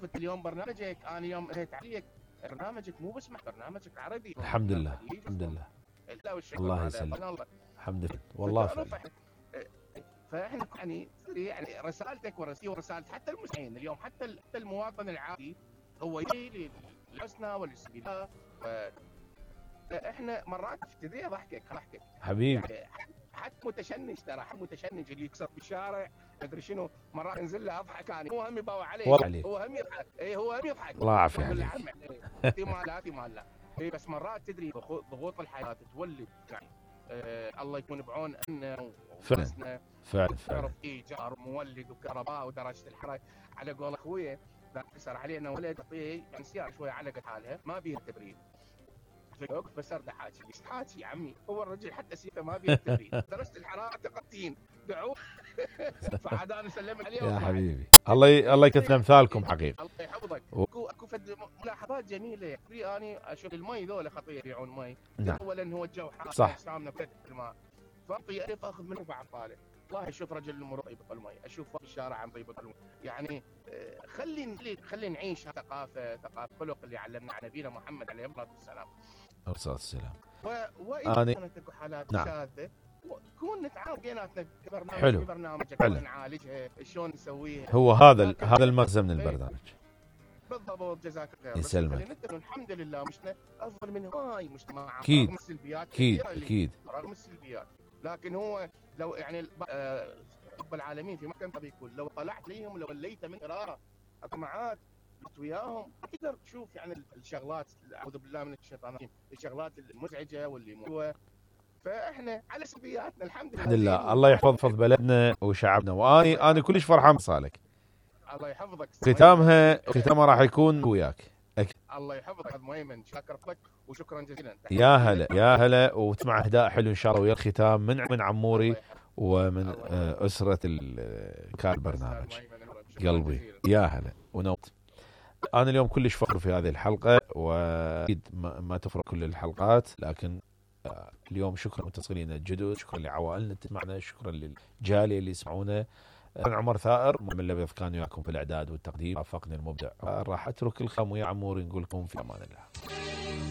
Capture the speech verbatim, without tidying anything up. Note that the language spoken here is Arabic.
شفت اليوم برنامجك، انا يوم انتهيت عليك برنامجك مو بس برنامجك عربي. الحمد لله الحمد لله. الله يسلمك. الحمد لله والله فعلا. فاحنا يعني يعني رسالتك ورسالة حتى المسلمين اليوم، حتى حتى المواطن العادي هو يجي للحسنى والسبيل. احنا مرات تدري اضحكك اضحكك حبيبي، يعني حتى متشنج، ترى حتى متشنج اللي يكسر بالشارع مدري شنو، مرات انزل له اضحك انا، هو هم يباوع عليه، هو هم يضحك، اي هو هم يضحك، الله يعافي عليك. احتمالات احتمال اي بس مرات تدري ضغوط الحياه تولد يعني آه الله يكون بعون عنا فعلا فعلا فعلا. ايجار مولد وكهرباء ودرجه الحراره على قول اخويا كسر علينا ولد طيب يعني سياره شويه علقت حالها ما بيها تبريد. بس ارد حاكي ليش حاكي يا عمي، هو الرجل حتى سيفه ما بيها تبريد، درجه الحراره تقطين دعوه فعاد انا سلم عليه يا حبيبي. الله ي... الله يكثر امثالكم حقيقه. الله يحفظك. اكو اكو فد ملاحظات جميله في اني اشوف المي ذولا خطير يبيعون مي. نعم. اولا هو الجو حار صح. سامنا بكثره الماء فطي الف اخذ منه بعض طالع والله اشوف رجل المرور يطيب المي، اشوف في الشارع عم يطيب المي، يعني خلي خلي نعيش ثقافه ثقافه خلق اللي علمنا عن نبينا محمد عليه الصلاه والسلام. عليه الصلاه والسلام. واذا كانت اكو حالات نعم. شاذه كون نتعاون بيناتنا برنامج حلو. برنامج نعالجها شلون نسويها. هو هذا هذا المغزى من البرنامج. بالضبط جزاك الله. يسلمك. الحمد لله مشنا افضل من هاي مجتمع اكيد رغم السلبيات اكيد اكيد رغم السلبيات، لكن هو لو يعني رب العالمين في مكان طبيعي يقول لو طلعت ليهم لو وليت من قراره اقمعات قلت وياهم تقدر تشوف يعني الشغلات اعوذ بالله من الشيطان الرجيم الشغلات المزعجه واللي مو فاحنا على سلبياتنا الحمد لله. الحمد لله. الله يحفظ بلدنا وشعبنا، واني انا كلش فرحان بصالك. الله يحفظك. ختامها ختامها راح يكون وياك. أكيد. الله يحفظك مهيمن، شاكر لك وشكرا جزيلا. يا هلا يا هلا، وتسمع اهداء حلو ان شاء الله ويا الختام من من عموري ومن اسره كار برنامج قلبي. يا هلا ونوت. انا اليوم كلش فخور في هذه الحلقه، واكيد ما تفرق كل الحلقات، لكن اليوم شكرا للمتصلين الجدد، شكرا لعوائلنا تسمعنا، شكرا للجاليه اللي يسمعونا. انا عمر ثائر من لبث كان وياكم في الاعداد والتقديم، وافقني المبدع. راح اترك الختام ويا عموري نقول لكم في امان الله.